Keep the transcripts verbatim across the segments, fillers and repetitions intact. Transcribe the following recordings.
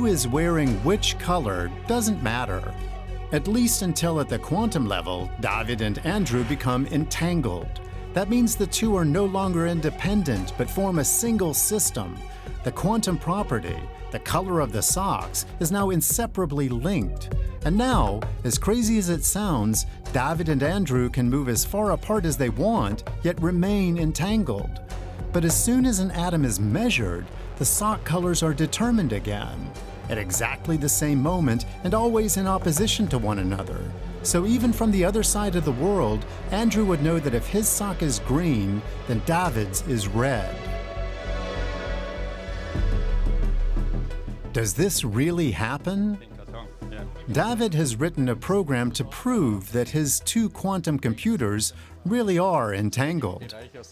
is wearing which color doesn't matter, at least until at the quantum level, David and Andrew become entangled. That means the two are no longer independent, but form a single system. The quantum property, the color of the socks, is now inseparably linked. And now, as crazy as it sounds, David and Andrew can move as far apart as they want, yet remain entangled. But as soon as an atom is measured, the sock colors are determined again, at exactly the same moment and always in opposition to one another. So even from the other side of the world, Andrew would know that if his sock is green, then David's is red. Does this really happen? David has written a program to prove that his two quantum computers really are entangled.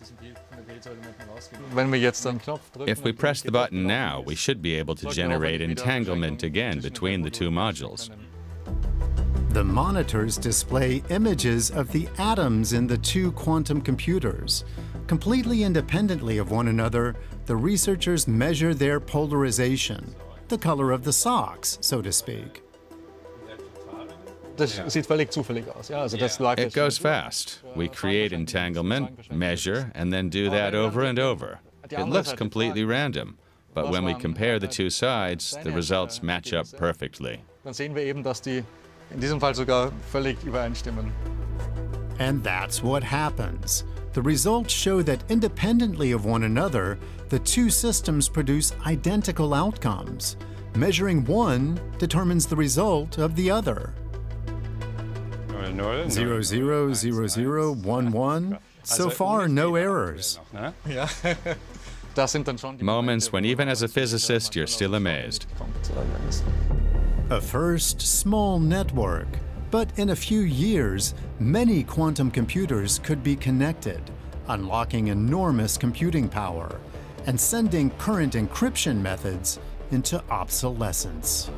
If we press the button now, we should be able to generate entanglement again between the two modules. The monitors display images of the atoms in the two quantum computers. Completely independently of one another, the researchers measure their polarization, the color of the socks, so to speak. It goes fast. We create entanglement, measure, and then do that over and over. It looks completely random, but when we compare the two sides, the results match up perfectly. And that's what happens. The results show that independently of one another, the two systems produce identical outcomes. Measuring one determines the result of the other. Zero, zero, zero, zero, one, one. So far, no errors. Moments when even as a physicist, you're still amazed. A first small network, but in a few years, many quantum computers could be connected, unlocking enormous computing power and sending current encryption methods into obsolescence.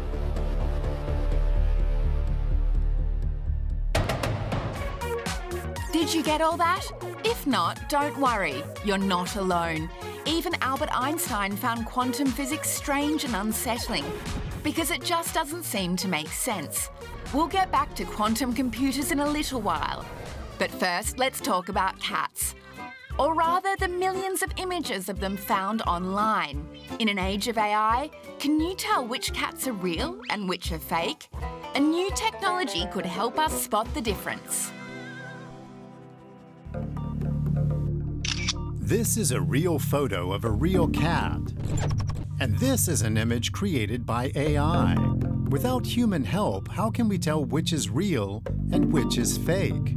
Did you get all that? If not, don't worry, you're not alone. Even Albert Einstein found quantum physics strange and unsettling, because it just doesn't seem to make sense. We'll get back to quantum computers in a little while. But first, let's talk about cats. Or rather, the millions of images of them found online. In an age of A I, can you tell which cats are real and which are fake? A new technology could help us spot the difference. This is a real photo of a real cat. And this is an image created by A I. Without human help, how can we tell which is real and which is fake?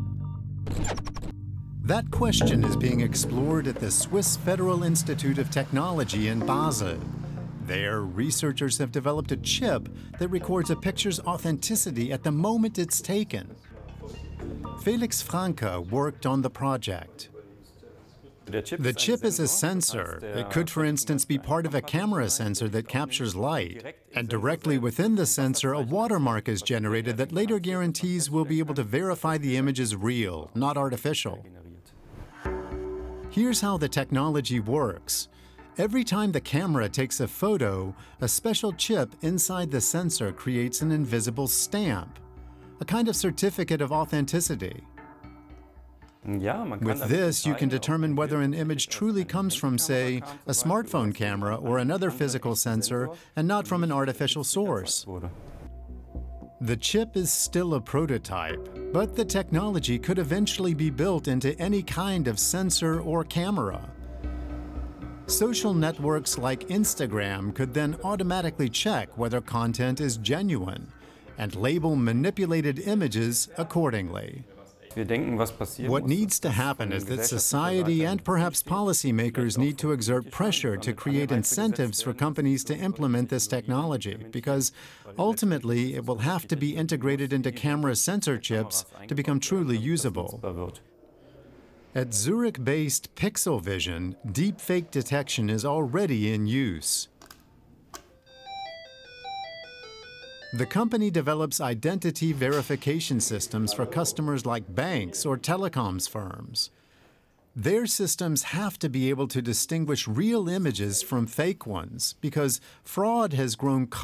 That question is being explored at the Swiss Federal Institute of Technology in Basel. There, researchers have developed a chip that records a picture's authenticity at the moment it's taken. Felix Franke worked on the project. The chip is a sensor. It could, for instance, be part of a camera sensor that captures light. And directly within the sensor, a watermark is generated that later guarantees we'll be able to verify the image is real, not artificial. Here's how the technology works. Every time the camera takes a photo, a special chip inside the sensor creates an invisible stamp, a kind of certificate of authenticity. With this, you can determine whether an image truly comes from, say, a smartphone camera or another physical sensor, and not from an artificial source. The chip is still a prototype, but the technology could eventually be built into any kind of sensor or camera. Social networks like Instagram could then automatically check whether content is genuine and label manipulated images accordingly. What needs to happen is that society and perhaps policymakers need to exert pressure to create incentives for companies to implement this technology, because ultimately it will have to be integrated into camera sensor chips to become truly usable. At Zurich-based Pixel Vision, deepfake detection is already in use. The company develops identity verification systems for customers like banks or telecoms firms. Their systems have to be able to distinguish real images from fake ones because fraud has grown